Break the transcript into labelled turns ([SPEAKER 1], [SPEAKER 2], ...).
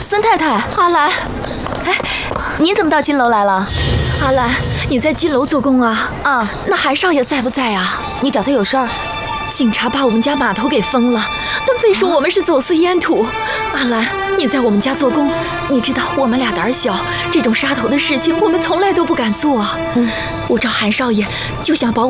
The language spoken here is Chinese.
[SPEAKER 1] 孙太太，
[SPEAKER 2] 阿兰，
[SPEAKER 1] 哎，你怎么到金楼来了？
[SPEAKER 2] 阿兰，你在金楼做工啊？
[SPEAKER 1] 啊，
[SPEAKER 2] 那韩少爷在不在啊？
[SPEAKER 1] 你找他有事儿？
[SPEAKER 2] 警察把我们家码头给封了，但非说我们是走私烟土。阿兰，你在我们家做工，你知道我们俩胆小，这种杀头的事情我们从来都不敢做。我找韩少爷就想保我